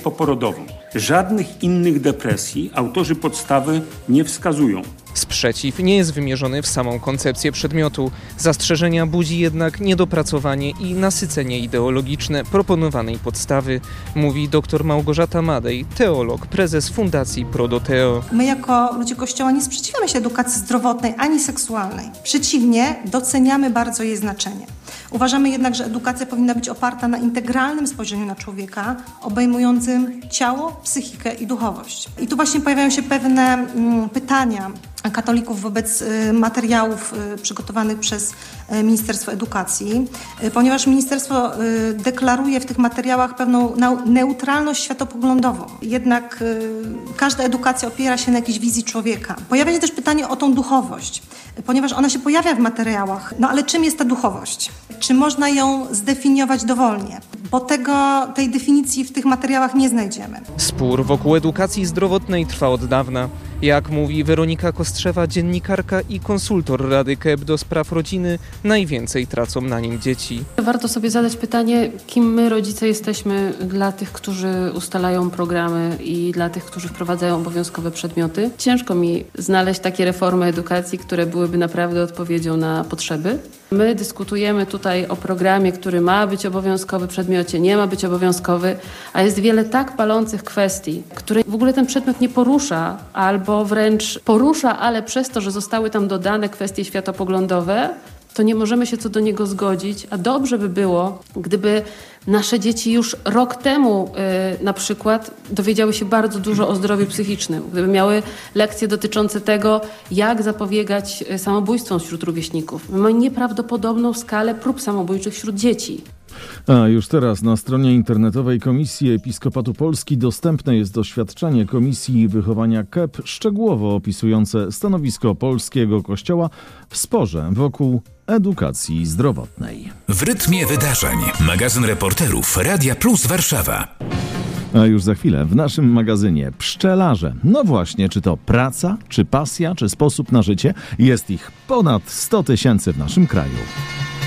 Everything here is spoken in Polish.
poporodową. Żadnych innych depresji autorzy podstawy nie wskazują. Sprzeciw nie jest wymierzony w samą koncepcję przedmiotu. Zastrzeżenia budzi jednak niedopracowanie i nasycenie ideologiczne proponowanej podstawy, mówi dr Małgorzata Madej, teolog, prezes Fundacji Prodoteo. My jako ludzie Kościoła nie sprzeciwiamy się edukacji zdrowotnej ani seksualnej. Przeciwnie, doceniamy bardzo jej znaczenie. Uważamy jednak, że edukacja powinna być oparta na integralnym spojrzeniu na człowieka, obejmującym ciało, psychikę i duchowość. I tu właśnie pojawiają się pewne pytania katolików wobec materiałów przygotowanych przez Ministerstwo Edukacji, ponieważ ministerstwo deklaruje w tych materiałach pewną neutralność światopoglądową. Jednak każda edukacja opiera się na jakiejś wizji człowieka. Pojawia się też pytanie o tą duchowość, ponieważ ona się pojawia w materiałach. No ale czym jest ta duchowość? Czy można ją zdefiniować dowolnie? Bo tej definicji w tych materiałach nie znajdziemy. Spór wokół edukacji zdrowotnej trwa od dawna. Jak mówi Weronika Kostrzewa, dziennikarka i konsultor Rady KEP do spraw rodziny, najwięcej tracą na nim dzieci. Warto sobie zadać pytanie, kim my, rodzice, jesteśmy dla tych, którzy ustalają programy i dla tych, którzy wprowadzają obowiązkowe przedmioty. Ciężko mi znaleźć takie reformy edukacji, które byłyby naprawdę odpowiedzią na potrzeby. My dyskutujemy tutaj o programie, który ma być obowiązkowy, przedmiocie nie ma być obowiązkowy, a jest wiele tak palących kwestii, które w ogóle ten przedmiot nie porusza, albo wręcz porusza, ale przez to, że zostały tam dodane kwestie światopoglądowe, to nie możemy się co do niego zgodzić, a dobrze by było, gdyby nasze dzieci już rok temu na przykład dowiedziały się bardzo dużo o zdrowiu psychicznym, gdyby miały lekcje dotyczące tego, jak zapobiegać samobójstwom wśród rówieśników. Mamy nieprawdopodobną skalę prób samobójczych wśród dzieci. A już teraz na stronie internetowej Komisji Episkopatu Polski dostępne jest doświadczenie Komisji Wychowania KEP szczegółowo opisujące stanowisko polskiego Kościoła w sporze wokół edukacji zdrowotnej. W rytmie wydarzeń. Magazyn reporterów Radia Plus Warszawa. A już za chwilę w naszym magazynie pszczelarze. No właśnie, czy to praca, czy pasja, czy sposób na życie? Jest ich ponad 100 000 w naszym kraju.